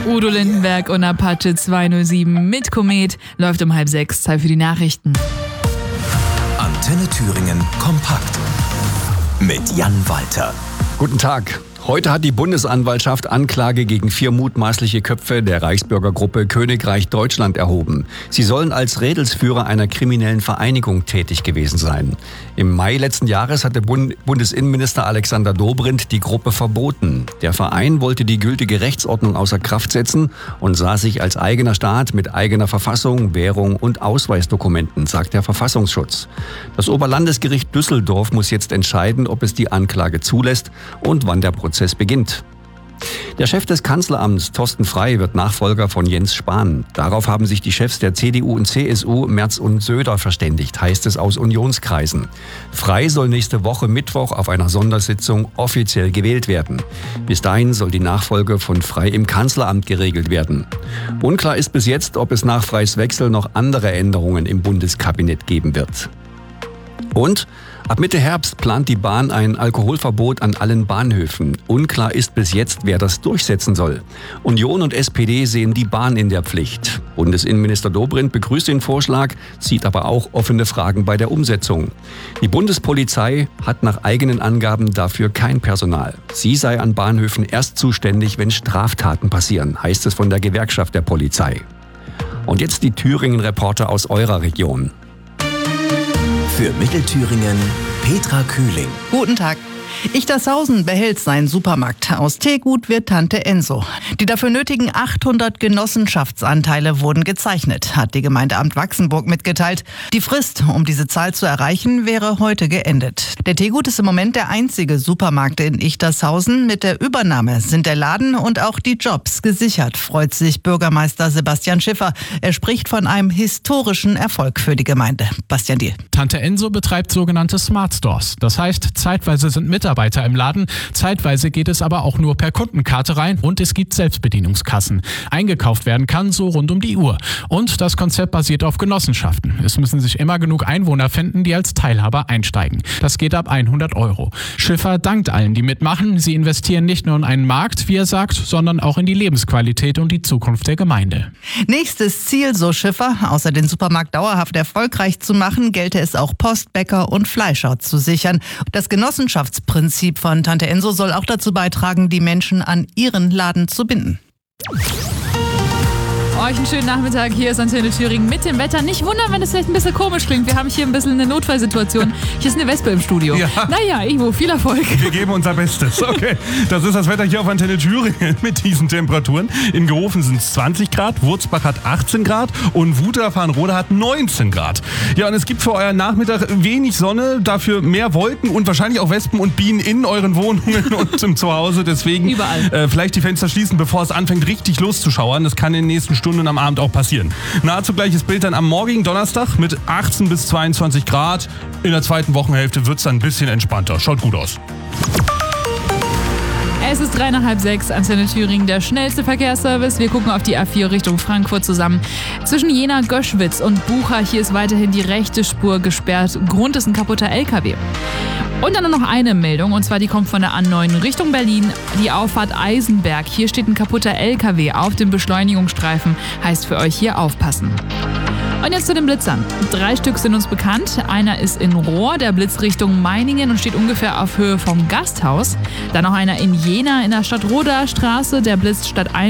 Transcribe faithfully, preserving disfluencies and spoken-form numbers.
Udo Lindenberg und Apache zweihundertsieben mit Komet läuft um halb sechs. Zeit für die Nachrichten. Antenne Thüringen kompakt mit Jan Walter. Guten Tag. Heute hat die Bundesanwaltschaft Anklage gegen vier mutmaßliche Köpfe der Reichsbürgergruppe Königreich Deutschland erhoben. Sie sollen als Rädelsführer einer kriminellen Vereinigung tätig gewesen sein. Im Mai letzten Jahres hatte Bund- Bundesinnenminister Alexander Dobrindt die Gruppe verboten. Der Verein wollte die gültige Rechtsordnung außer Kraft setzen und sah sich als eigener Staat mit eigener Verfassung, Währung und Ausweisdokumenten, sagt der Verfassungsschutz. Das Oberlandesgericht Düsseldorf muss jetzt entscheiden, ob es die Anklage zulässt und wann der Prozess beginnt. Der Chef des Kanzleramts, Thorsten Frey, wird Nachfolger von Jens Spahn. Darauf haben sich die Chefs der C D U und C S U, Merz und Söder, verständigt, heißt es aus Unionskreisen. Frey soll nächste Woche Mittwoch auf einer Sondersitzung offiziell gewählt werden. Bis dahin soll die Nachfolge von Frey im Kanzleramt geregelt werden. Unklar ist bis jetzt, ob es nach Freys Wechsel noch andere Änderungen im Bundeskabinett geben wird. Und ab Mitte Herbst plant die Bahn ein Alkoholverbot an allen Bahnhöfen. Unklar ist bis jetzt, wer das durchsetzen soll. Union und S P D sehen die Bahn in der Pflicht. Bundesinnenminister Dobrindt begrüßt den Vorschlag, sieht aber auch offene Fragen bei der Umsetzung. Die Bundespolizei hat nach eigenen Angaben dafür kein Personal. Sie sei an Bahnhöfen erst zuständig, wenn Straftaten passieren, heißt es von der Gewerkschaft der Polizei. Und jetzt die Thüringen-Reporter aus eurer Region. Für Mittelthüringen Petra Kühling. Guten Tag. Ichtershausen behält seinen Supermarkt. Aus Teegut wird Tante Enso. Die dafür nötigen achthundert Genossenschaftsanteile wurden gezeichnet, hat die Gemeindeamt Wachsenburg mitgeteilt. Die Frist, um diese Zahl zu erreichen, wäre heute geendet. Der Teegut ist im Moment der einzige Supermarkt in Ichtershausen. Mit der Übernahme sind der Laden und auch die Jobs gesichert, freut sich Bürgermeister Sebastian Schiffer. Er spricht von einem historischen Erfolg für die Gemeinde. Bastian Diehl. Tante Enso betreibt sogenannte Smart Stores. Das heißt, zeitweise sind Mitarbeiter im Laden, zeitweise geht es aber auch nur per Kundenkarte rein und es gibt Selbstbedienungskassen. Eingekauft werden kann so rund um die Uhr. Und das Konzept basiert auf Genossenschaften. Es müssen sich immer genug Einwohner finden, die als Teilhaber einsteigen. Das geht ab hundert Euro. Schiffer dankt allen, die mitmachen. Sie investieren nicht nur in einen Markt, wie er sagt, sondern auch in die Lebensqualität und die Zukunft der Gemeinde. Nächstes Ziel, so Schiffer, außer den Supermarkt dauerhaft erfolgreich zu machen, gelte es auch Post, Bäcker und Fleischer zu sichern. Das Genossenschaftsprinzip von Tante Enso soll auch dazu beitragen, die Menschen an ihren Laden zu binden. Euch einen schönen Nachmittag. Hier ist Antenne Thüringen mit dem Wetter. Nicht wundern, wenn es vielleicht ein bisschen komisch klingt. Wir haben hier ein bisschen eine Notfallsituation. Hier ist eine Wespe im Studio. Ja. Naja, Ivo, viel Erfolg. Wir geben unser Bestes. Okay, das ist das Wetter hier auf Antenne Thüringen mit diesen Temperaturen. In Gehofen sind es zwanzig Grad, Wurzbach hat achtzehn Grad und Wuther-Farnrode hat neunzehn Grad. Ja, und es gibt für euren Nachmittag wenig Sonne, dafür mehr Wolken und wahrscheinlich auch Wespen und Bienen in euren Wohnungen und im Zuhause. Deswegen Überall. Äh, vielleicht die Fenster schließen, bevor es anfängt richtig loszuschauern. Das kann in den nächsten Stunden und am Abend auch passieren. Nahezu gleiches Bild dann am morgigen Donnerstag mit achtzehn bis zweiundzwanzig Grad. In der zweiten Wochenhälfte wird es dann ein bisschen entspannter. Schaut gut aus. Es ist drei nach halb sechs, Antenne Thüringen, der schnellste Verkehrsservice. Wir gucken auf die A vier Richtung Frankfurt zusammen. Zwischen Jena, Göschwitz und Bucha, hier ist weiterhin die rechte Spur gesperrt. Grund ist ein kaputter L K W. Und dann noch eine Meldung, und zwar die kommt von der A neun Richtung Berlin. Die Auffahrt Eisenberg. Hier steht ein kaputter L K W auf dem Beschleunigungsstreifen. Heißt für euch hier aufpassen. Und jetzt zu den Blitzern. Drei Stück sind uns bekannt. Einer ist in Rohr, der Blitz Richtung Meiningen und steht ungefähr auf Höhe vom Gasthaus. Dann noch einer in Jena in der Stadtroder Straße, der blitzt statt ein